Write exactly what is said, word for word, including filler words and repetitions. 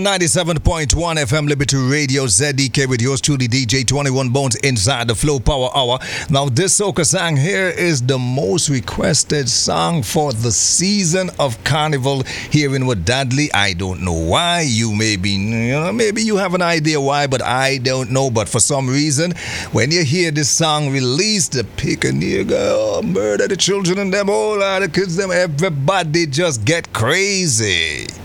ninety-seven point one F M Liberty Radio Z D K with yours truly D J twenty-one Bones inside the Flow Power Hour. Now this soca song here is the most requested song for the season of Carnival here in Wadadli. I don't know why. You may be, you know, maybe you have an idea why, but I don't know. But for some reason, when you hear this song released, the Piccaneer girl, murder the children and them, all of the kids, them, everybody just get crazy.